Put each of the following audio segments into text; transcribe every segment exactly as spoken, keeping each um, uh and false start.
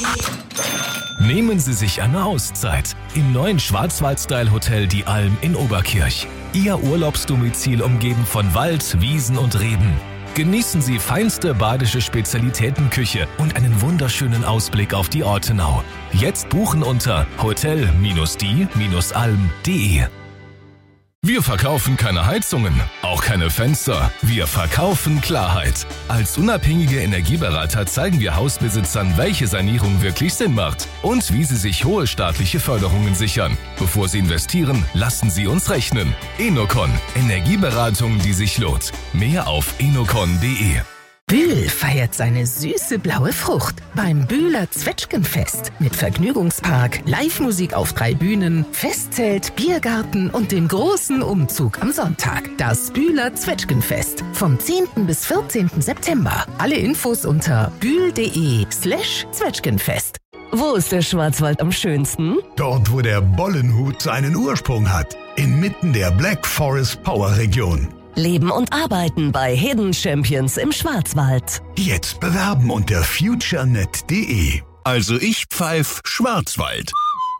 Nehmen Sie sich eine Auszeit im neuen Schwarzwald-Style-Hotel Die Alm in Oberkirch. Ihr Urlaubsdomizil umgeben von Wald, Wiesen und Reben. Genießen Sie feinste badische Spezialitätenküche und einen wunderschönen Ausblick auf die Ortenau. Jetzt buchen unter hotel die alm punkt de. Wir verkaufen keine Heizungen, auch keine Fenster. Wir verkaufen Klarheit. Als unabhängige Energieberater zeigen wir Hausbesitzern, welche Sanierung wirklich Sinn macht und wie sie sich hohe staatliche Förderungen sichern. Bevor Sie investieren, lassen Sie uns rechnen. Enocon, Energieberatung, die sich lohnt. Mehr auf enocon punkt de. Bühl feiert seine süße blaue Frucht beim Bühler Zwetschgenfest mit Vergnügungspark, Live-Musik auf drei Bühnen, Festzelt, Biergarten und dem großen Umzug am Sonntag. Das Bühler Zwetschgenfest vom zehnten bis vierzehnten September. Alle Infos unter bühl.de slash Zwetschgenfest. Wo ist der Schwarzwald am schönsten? Dort, wo der Bollenhut seinen Ursprung hat. Inmitten der Black Forest Power Region. Leben und arbeiten bei Hidden Champions im Schwarzwald. Jetzt bewerben unter futurenet punkt de. Also ich pfeif Schwarzwald.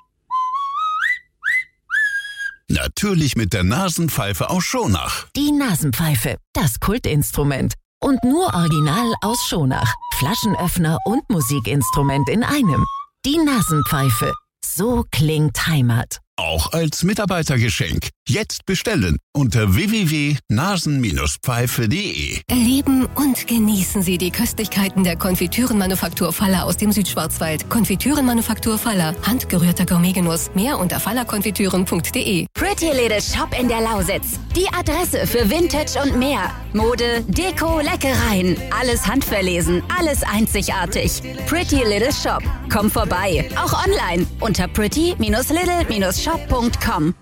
Natürlich mit der Nasenpfeife aus Schonach. Die Nasenpfeife, das Kultinstrument. Und nur original aus Schonach. Flaschenöffner und Musikinstrument in einem. Die Nasenpfeife. So klingt Heimat. Auch als Mitarbeitergeschenk. Jetzt bestellen unter w w w punkt nasen pfeife punkt de. Erleben und genießen Sie die Köstlichkeiten der Konfitürenmanufaktur Faller aus dem Südschwarzwald. Konfitürenmanufaktur Faller. Handgerührter Gourmetgenuss. Mehr unter fallerkonfitüren punkt de. Pretty Little Shop in der Lausitz. Die Adresse für Vintage und mehr. Mode, Deko, Leckereien. Alles handverlesen. Alles einzigartig. Pretty Little Shop. Komm vorbei. Auch online unter pretty little shop punkt com.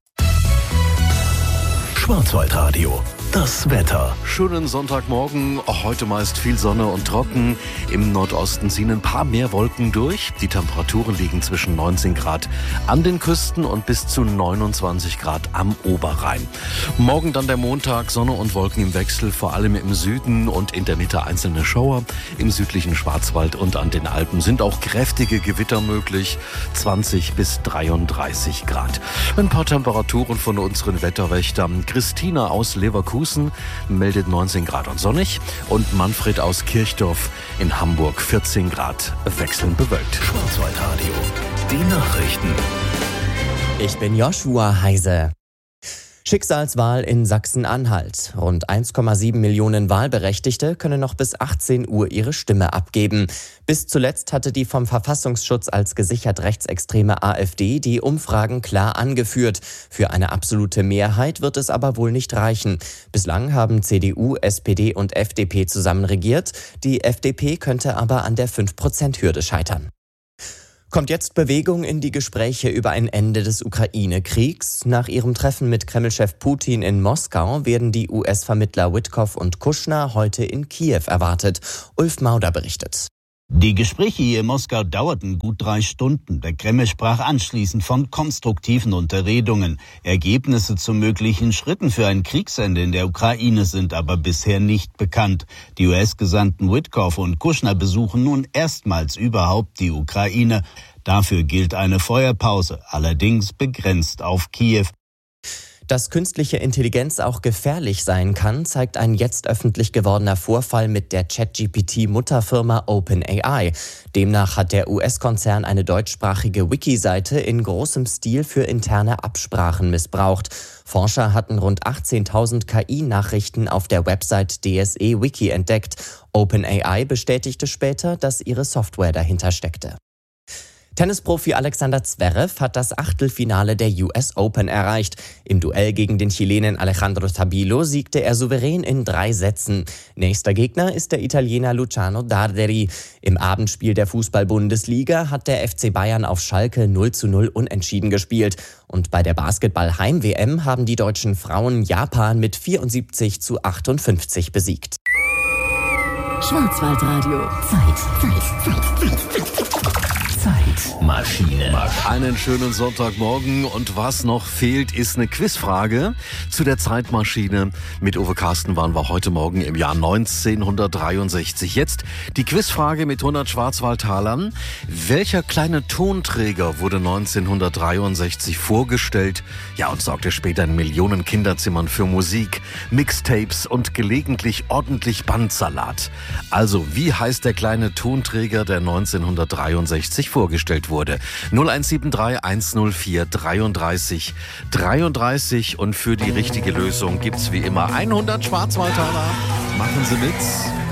Schwarzwaldradio. Das Wetter. Schönen Sonntagmorgen, heute meist viel Sonne und trocken. Im Nordosten ziehen ein paar mehr Wolken durch. Die Temperaturen liegen zwischen neunzehn Grad an den Küsten und bis zu neunundzwanzig Grad am Oberrhein. Morgen dann der Montag, Sonne und Wolken im Wechsel, vor allem im Süden und in der Mitte einzelne Schauer. Im südlichen Schwarzwald und an den Alpen sind auch kräftige Gewitter möglich, zwanzig bis dreiunddreißig Grad. Ein paar Temperaturen von unseren Wetterwächtern. Christina aus Leverkusen meldet neunzehn Grad und sonnig und Manfred aus Kirchdorf in Hamburg vierzehn Grad wechselnd bewölkt. Schwarzwaldradio. Die Nachrichten. Ich bin Joshua Heise. Schicksalswahl in Sachsen-Anhalt. Rund eins Komma sieben Millionen Wahlberechtigte können noch bis achtzehn Uhr ihre Stimme abgeben. Bis zuletzt hatte die vom Verfassungsschutz als gesichert rechtsextreme AfD die Umfragen klar angeführt. Für eine absolute Mehrheit wird es aber wohl nicht reichen. Bislang haben C D U, S P D und F D P zusammen regiert. Die F D P könnte aber an der fünf Prozent Hürde scheitern. Kommt jetzt Bewegung in die Gespräche über ein Ende des Ukraine-Kriegs? Nach ihrem Treffen mit Kremlchef Putin in Moskau werden die U S-Vermittler Witkoff und Kushner heute in Kiew erwartet. Ulf Mauder berichtet. Die Gespräche hier in Moskau dauerten gut drei Stunden. Der Kreml sprach anschließend von konstruktiven Unterredungen. Ergebnisse zu möglichen Schritten für ein Kriegsende in der Ukraine sind aber bisher nicht bekannt. Die U S-Gesandten Witkoff und Kushner besuchen nun erstmals überhaupt die Ukraine. Dafür gilt eine Feuerpause, allerdings begrenzt auf Kiew. Dass künstliche Intelligenz auch gefährlich sein kann, zeigt ein jetzt öffentlich gewordener Vorfall mit der ChatGPT Mutterfirma OpenAI. Demnach hat der U S-Konzern eine deutschsprachige Wiki-Seite in großem Stil für interne Absprachen missbraucht. Forscher hatten rund achtzehntausend K I-Nachrichten auf der Website D S E Wiki entdeckt. OpenAI bestätigte später, dass ihre Software dahinter steckte. Tennisprofi Alexander Zverev hat das Achtelfinale der U S Open erreicht. Im Duell gegen den Chilenen Alejandro Tabilo siegte er souverän in drei Sätzen. Nächster Gegner ist der Italiener Luciano Darderi. Im Abendspiel der Fußball-Bundesliga hat der F C Bayern auf Schalke null zu null unentschieden gespielt. Und bei der Basketball-Heim-W M haben die deutschen Frauen Japan mit vierundsiebzig zu achtundfünfzig besiegt. Schwarzwaldradio. Zeit, Zeit, Zeit, Zeit, Zeit. Maschine. Maschine. Einen schönen Sonntagmorgen und was noch fehlt, ist eine Quizfrage zu der Zeitmaschine. Mit Uwe Carsten waren wir heute Morgen im Jahr neunzehnhundertdreiundsechzig. Jetzt die Quizfrage mit hundert Schwarzwaldtalern. Welcher kleine Tonträger wurde neunzehnhundertdreiundsechzig vorgestellt? Ja, und sorgte später in Millionen Kinderzimmern für Musik, Mixtapes und gelegentlich ordentlich Bandsalat. Also, wie heißt der kleine Tonträger, der neunzehnhundertdreiundsechzig vorgestellt wurde? null eins sieben drei eins null vier dreiunddreißig dreiunddreißig und für die richtige Lösung gibt's wie immer hundert Schwarzwaldtaler. Machen Sie mit.